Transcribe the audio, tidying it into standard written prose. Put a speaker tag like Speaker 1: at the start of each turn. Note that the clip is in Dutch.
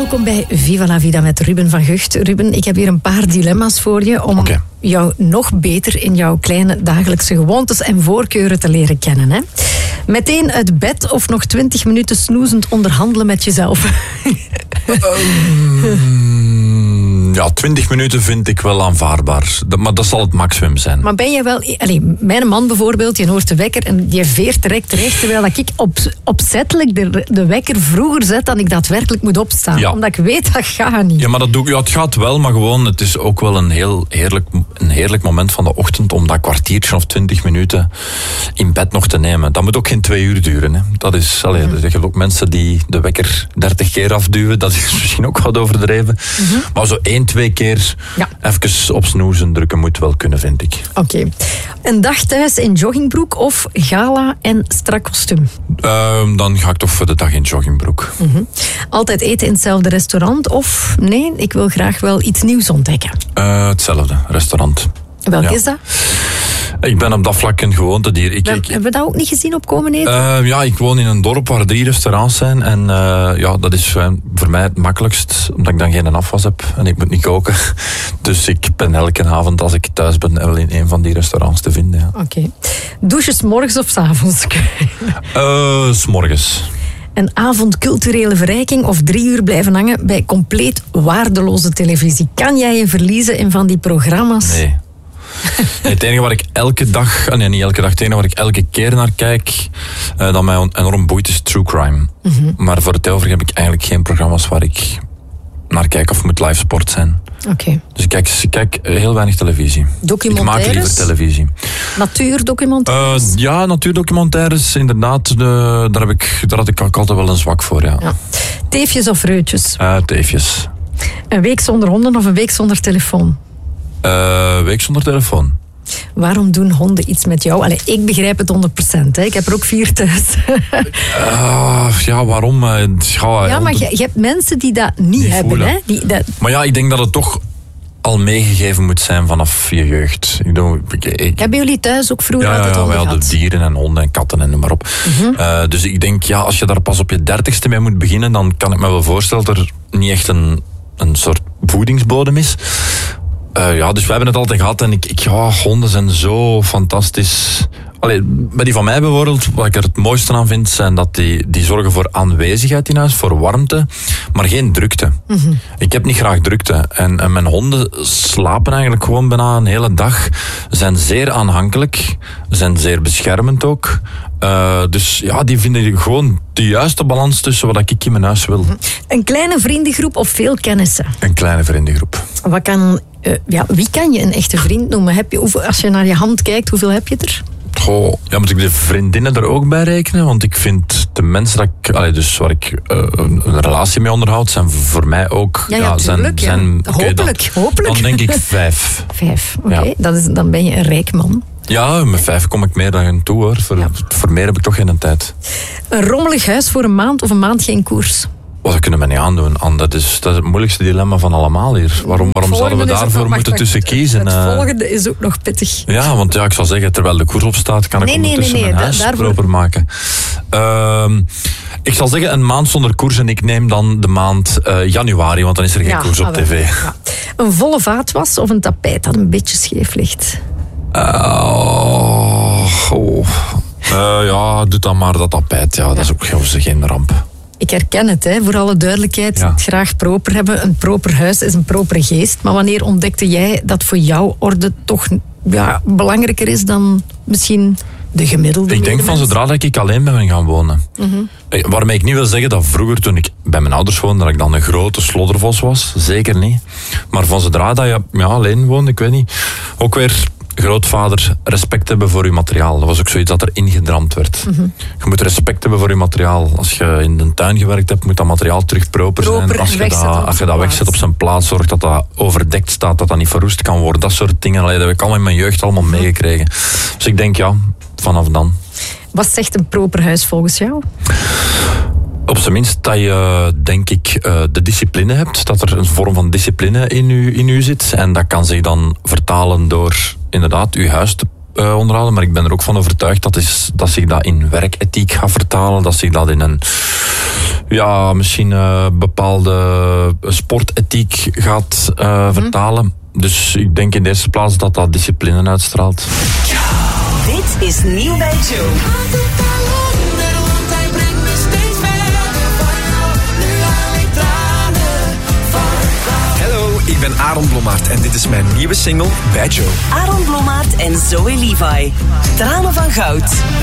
Speaker 1: Welkom bij Viva la Vida met Ruben van Gucht. Ruben, ik heb hier een paar dilemma's voor je om jou nog beter in jouw kleine dagelijkse gewoontes en voorkeuren te leren kennen. Hè? Meteen uit bed of nog 20 minuten snoezend onderhandelen met jezelf?
Speaker 2: Ja, 20 minuten vind ik wel aanvaardbaar. Maar dat zal het maximum zijn.
Speaker 1: Maar ben je wel... mijn man bijvoorbeeld, je hoort de wekker en die veert direct terecht, terwijl ik opzettelijk de wekker vroeger zet dan ik daadwerkelijk moet opstaan. Ja. Omdat ik weet, dat gaat niet.
Speaker 2: Ja, maar dat doe ik. Ja, het gaat wel, maar gewoon, het is ook wel een heel heerlijk moment van de ochtend om dat kwartiertje of 20 minuten in bed nog te nemen. Dat moet ook geen 2 uur duren. Hè. Dat is, er zijn ook mensen die de wekker 30 keer afduwen. Dat is misschien ook wat overdreven. Maar zo 1-2 keer even op snoezen drukken moet wel kunnen, vind ik.
Speaker 1: Oké. Een dag thuis in joggingbroek of gala en strak kostuum?
Speaker 2: Dan ga ik toch voor de dag in joggingbroek.
Speaker 1: Altijd eten in hetzelfde restaurant of nee, ik wil graag wel iets nieuws ontdekken?
Speaker 2: Hetzelfde restaurant.
Speaker 1: Welk is dat?
Speaker 2: Ik ben op dat vlak een gewoontedier.
Speaker 1: Hebben we dat ook niet gezien op komen eten?
Speaker 2: Ja, ik woon in een dorp waar 3 restaurants zijn. En dat is voor mij het makkelijkst, omdat ik dan geen afwas heb en ik moet niet koken. Dus ik ben elke avond, als ik thuis ben, wel in een van die restaurants te vinden. Ja.
Speaker 1: Oké. Douchen 's morgens of 's avonds?
Speaker 2: 's morgens.
Speaker 1: Een avond culturele verrijking of 3 uur blijven hangen bij compleet waardeloze televisie. Kan jij je verliezen in van die programma's?
Speaker 2: Nee. Het enige waar ik elke dag, niet elke dag, het enige waar ik elke keer naar kijk, dat mij enorm boeit, is true crime. Maar voor het overige heb ik eigenlijk geen programma's waar ik naar kijk, of het moet live sport zijn.
Speaker 1: Oké.
Speaker 2: Dus ik kijk heel weinig televisie.
Speaker 1: Documentaires?
Speaker 2: Ik maak liever televisie.
Speaker 1: Natuurdocumentaires?
Speaker 2: Ja, natuurdocumentaires, inderdaad. Daar had ik ook altijd wel een zwak voor, ja.
Speaker 1: Teefjes of reutjes?
Speaker 2: Teefjes.
Speaker 1: Een week zonder honden of een week zonder telefoon?
Speaker 2: Week zonder telefoon.
Speaker 1: Waarom doen honden iets met jou? Ik begrijp het 100%. Hè. Ik heb er ook 4 thuis.
Speaker 2: Waarom?
Speaker 1: Maar je hebt mensen die dat niet hebben. Hè?
Speaker 2: Maar ja, ik denk dat het toch al meegegeven moet zijn vanaf je jeugd.
Speaker 1: Hebben jullie thuis ook vroeger altijd honden gehad?
Speaker 2: Ja, we hadden dieren en honden en katten en noem maar op. Dus ik denk, als je daar pas op je 30ste mee moet beginnen, dan kan ik me wel voorstellen dat er niet echt een soort voedingsbodem is. Dus we hebben het altijd gehad en honden zijn zo fantastisch. Bij die van mij bijvoorbeeld, wat ik er het mooiste aan vind, zijn dat die zorgen voor aanwezigheid in huis, voor warmte, maar geen drukte. Ik heb niet graag drukte. En mijn honden slapen eigenlijk gewoon bijna een hele dag. Zijn zeer aanhankelijk, zijn zeer beschermend ook. Dus die vinden gewoon de juiste balans tussen wat ik in mijn huis wil.
Speaker 1: Een kleine vriendengroep of veel kennissen?
Speaker 2: Een kleine vriendengroep.
Speaker 1: Wie kan je een echte vriend noemen? Als je naar je hand kijkt, hoeveel heb je er?
Speaker 2: Moet ik de vriendinnen er ook bij rekenen? Want ik vind de mensen waar ik een relatie mee onderhoud, zijn voor mij ook...
Speaker 1: Hopelijk.
Speaker 2: Dan denk ik 5.
Speaker 1: 5, oké. Dan ben je een rijk man.
Speaker 2: Ja, met 5 kom ik meer dan toe, hoor. Voor meer heb ik toch geen tijd.
Speaker 1: Een rommelig huis voor een maand of een maand geen koers?
Speaker 2: Dat kunnen we niet aandoen. Dat is het moeilijkste dilemma van allemaal hier. Waarom zouden we daarvoor moeten tussen kiezen?
Speaker 1: Het volgende is ook nog pittig.
Speaker 2: Ja, want ik zal zeggen, terwijl de koers op staat, kan ik ondertussen mijn huis proper maken. Ik zal zeggen, een maand zonder koers en ik neem dan de maand januari, want dan is er geen koers op tv. Ja.
Speaker 1: Een volle vaatwas of een tapijt dat een beetje scheef ligt?
Speaker 2: Doe dan maar dat tapijt. Dat is ook geen ramp.
Speaker 1: Ik herken het, voor alle duidelijkheid. Het graag proper hebben. Een proper huis is een propere geest. Maar wanneer ontdekte jij dat voor jouw orde toch belangrijker is dan misschien de gemiddelde?
Speaker 2: Ik denk van zodra dat ik alleen ben gaan wonen. Waarmee ik niet wil zeggen dat vroeger, toen ik bij mijn ouders woonde, dat ik dan een grote sloddervos was. Zeker niet. Maar van zodra dat je alleen woonde, ik weet niet. Ook weer... grootvader, respect hebben voor je materiaal. Dat was ook zoiets dat er ingedramd werd. Je moet respect hebben voor je materiaal. Als je in de tuin gewerkt hebt, moet dat materiaal terug proper zijn. Als je dat wegzet op zijn plaats, zorgt dat dat overdekt staat, dat dat niet verroest kan worden. Dat soort dingen. Dat heb ik allemaal in mijn jeugd allemaal meegekregen. Dus ik denk, vanaf dan.
Speaker 1: Wat zegt een proper huis volgens jou?
Speaker 2: Op zijn minst dat je, denk ik, de discipline hebt. Dat er een vorm van discipline in u zit. En dat kan zich dan vertalen door inderdaad uw huis te onderhouden, maar ik ben er ook van overtuigd dat zich dat in werkethiek gaat vertalen, dat zich dat in een misschien bepaalde sportethiek gaat vertalen. Dus ik denk in de eerste plaats dat discipline uitstraalt.
Speaker 3: Dit is nieuw bij Joe.
Speaker 4: Ik ben Aaron Blommaert en dit is mijn nieuwe single bij Joe.
Speaker 3: Aaron Blommaert en Zoe Levi. Tranen van goud.